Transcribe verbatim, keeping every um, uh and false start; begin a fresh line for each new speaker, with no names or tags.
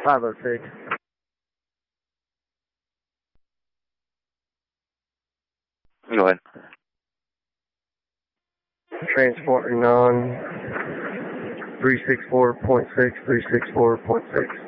five oh six.
Go ahead.
Transporting on three six four point six, three six four point six.